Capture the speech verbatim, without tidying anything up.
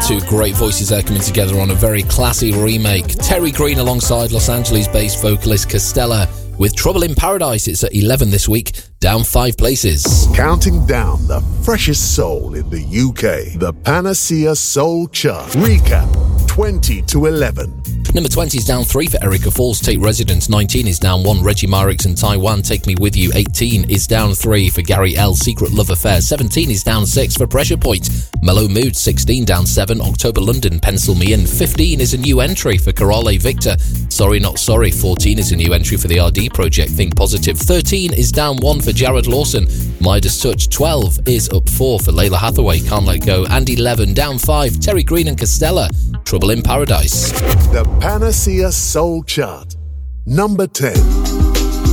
Two great voices there coming together on a very classy remake. Terry Green alongside Los Angeles-based vocalist Costella with Trouble in Paradise. It's at eleven this week, down five places. Counting down the freshest soul in the U K. The Panacea Soul Chart. Recap, twenty to eleven. Number twenty is down three for Erica Falls, Take Residence. nineteen is down one, Reggie Marix and Taiwan, Take Me With You. eighteen is down three for Gary L, Secret Love Affair. seventeen is down six for Pressure Point, Mellow Mood. sixteen down seven, October London, Pencil Me In. fifteen is a new entry for Corale Victor, Sorry Not Sorry. fourteen is a new entry for the R D Project, Think Positive. thirteen is down one for Jared Lawson, Midas Touch. twelve is up four for Layla Hathaway, Can't Let Go. And eleven, down five, Terry Green and Costella, Trouble in Paradise. The Panacea Soul Chart. Number ten.